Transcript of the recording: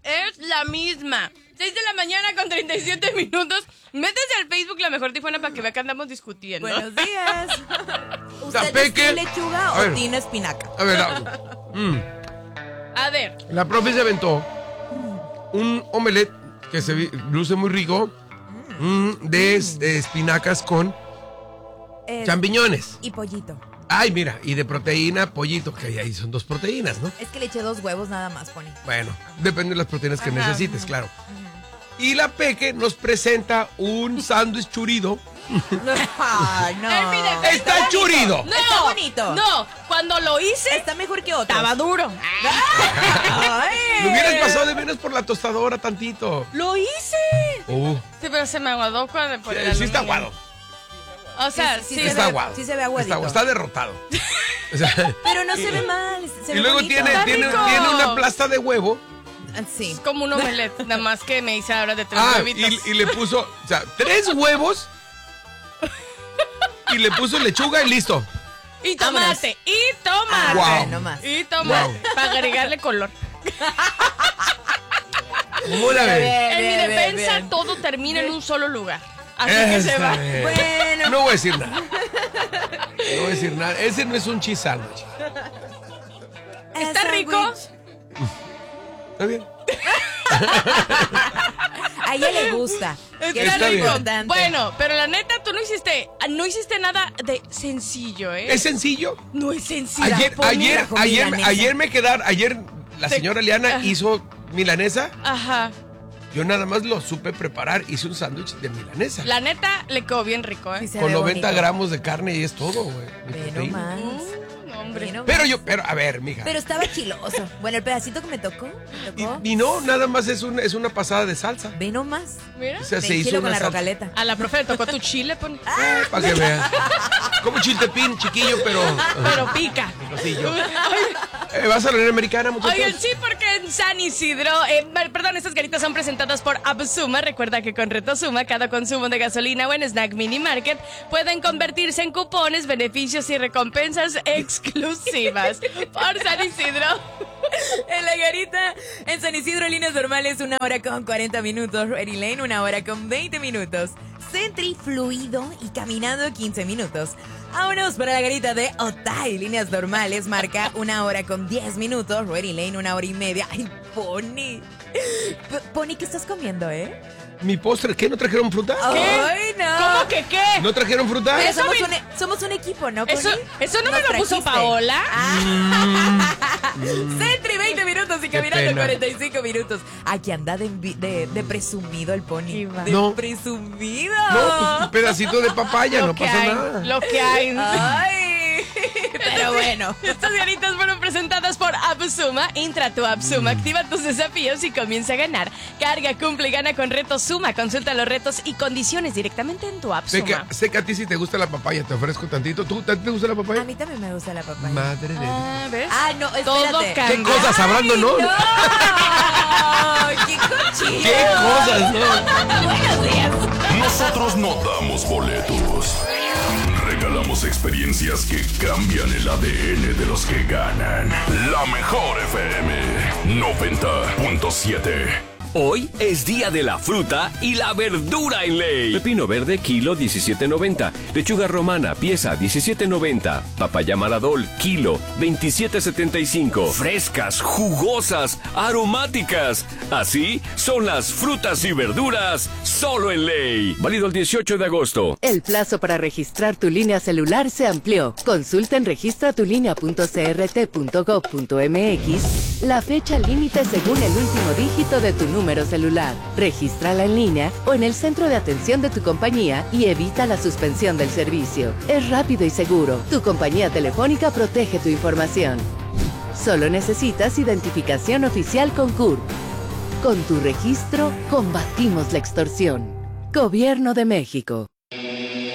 es la misma. 6 de la mañana con 37 minutos. Métese al Facebook La Mejor Tijuana para que vea que andamos discutiendo. Buenos días. ¿Usted Peque. es team lechuga o team espinaca? A ver, A ver. la profe se aventó un omelette que luce muy rico de espinacas con champiñones. Y pollito. Ay, mira, y de proteína, pollito, que ahí son 2 proteínas, ¿no? Es que le eché 2 huevos nada más, Pony. Bueno, depende de las proteínas que necesites, claro. Y la Peque nos presenta un sándwich churido. Ay, no. ¡Está churido! No, Está bonito. No, cuando lo hice, Está mejor que otro. estaba duro. Lo hubieras pasado de menos por la tostadora tantito. ¡Lo hice! Sí, pero se me aguadó por el Sí está aluminio. aguado. O sea, sí. Está aguado. Sí se ve aguadito. Está derrotado. O sea, Pero no se ve mal. Se y ve luego bonito. tiene una plasta de huevo. Sí. Es como un omelette, nada más que me hice ahora de 3 huevitos. Y le puso, o sea, 3 huevos. Y le puso lechuga y listo. Y tomate, Wow. No más. Y tomate, Wow. para agregarle color. ¿Cómo la ves? En mi Bien, defensa, bien. todo termina en un solo lugar. Así que se va. Bueno. No voy a decir nada. No voy a decir nada. Ese no es un cheese sandwich. ¿Está El rico? sándwich. ¿Está bien? A ella le gusta. Que Está es lo bien. importante. Bueno, pero la neta, tú no hiciste nada de sencillo, ¿eh? ¿Es sencillo? No es sencillo. Ayer la señora Liana hizo milanesa. Ajá. Yo nada más lo supe preparar. Hice un sándwich de milanesa. La neta, le quedó bien rico, ¿eh? Sí se Con ve 90 bonito. gramos de carne y es todo, güey. Mi Ve proteína. nomás. No, hombre. Ve nomás. Pero, a ver, mija. Pero estaba chiloso. Bueno, el pedacito que me tocó. Y no, nada más es una pasada de salsa. Ve nomás. Mira. O sea, De se hizo chile una con la salsa. rocaleta. A la profe le tocó tu chile, pon. Para que vean. Como chiltepín, chiquillo, pero... Pero pica. Picosillo. ¿Vas a la Unión Americana, muchachos? Oigan, sí, porque en San Isidro, estas garitas son presentadas por Absuma. Recuerda que con Reto Suma, cada consumo de gasolina o en Snack Mini Market pueden convertirse en cupones, beneficios y recompensas exclusivas. Por San Isidro. En la garita, en San Isidro, líneas normales, 1 hora con 40 minutos. Ready Lane, 1 hora con 20 minutos. Sentry, fluido y caminando 15 minutos. Vámonos para la garita de Otay, líneas normales, marca 1 hora con 10 minutos. Ready Lane, 1 hora y media. ¡Ay, Pony! Pony, ¿qué estás comiendo, ¿Mi postre? ¿Qué? ¿No trajeron fruta? ¡Ay, no! ¿Cómo que qué? ¿No trajeron fruta? Pero Eso somos un equipo, ¿no, Pony? Eso no me Nos lo puso trajiste. Paola. Sentry, 20 minutos y caminando pena. 45 minutos. Aquí anda de presumido el Pony. Qué va. De No. presumido. No, pues un pedacito de papaya, no pasa nada. Lo que hay. Ay. Pero bueno. Estas garitas fueron presentadas por Absuma. Entra a tu Absuma, activa tus desafíos y comienza a ganar. Carga, cumple y gana con Reto Suma. Consulta los retos y condiciones directamente en tu Absuma. Sé que a ti si te gusta la papaya, te ofrezco tantito. ¿A ti te gusta la A papaya? mí también me gusta la papaya. Madre de Dios. ¿Ves? Ah, no, espérate. Todo cambia. ¿Qué cosas hablando, no? ¡No! ¡Qué cochino! ¿Qué cosas, no? Buenos días. Nosotros no damos boletos. Regalamos experiencias que cambian el ADN de los que ganan. La Mejor FM 90.7. Hoy es día de la fruta y la verdura en ley. Pepino verde, kilo 17.90. Lechuga romana, pieza 17.90. Papaya maradol, kilo 27.75. Frescas, jugosas, aromáticas. Así son las frutas y verduras solo en ley. Válido el 18 de agosto. El plazo para registrar tu línea celular se amplió. Consulta en registratulinea.crt.gov.mx la fecha límite según el último dígito de tu número celular. Regístrala en línea o en el centro de atención de tu compañía y evita la suspensión del servicio. Es rápido y seguro. Tu compañía telefónica protege tu información. Solo necesitas identificación oficial con CURP. Con tu registro, combatimos la extorsión. Gobierno de México.